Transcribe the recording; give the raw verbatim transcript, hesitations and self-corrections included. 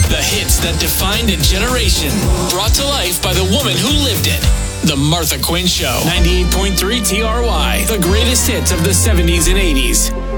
The hits that defined a generation. Brought to life by the woman who lived it. The Martha Quinn Show. ninety-eight point three T R Y. The greatest hits of the seventies and eighties.